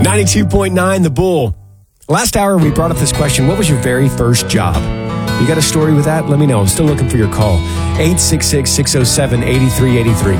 92.9 The Bull. Last hour, we brought up this question. What was your very first job? You got a story with that? Let me know. I'm still looking for your call. 866-607-8383.